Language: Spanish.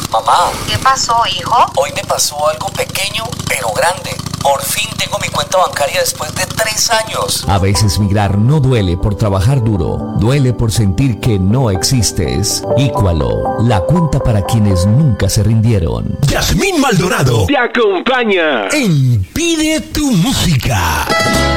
Mamá. ¿Qué pasó, hijo? Hoy me pasó algo pequeño, pero grande. Por fin tengo mi cuenta bancaria después de 3 años. A veces migrar no duele por trabajar duro, duele por sentir que no existes. Íqualo, la cuenta para quienes nunca se rindieron. Yasmín Maldonado te acompaña en Pide tu Música.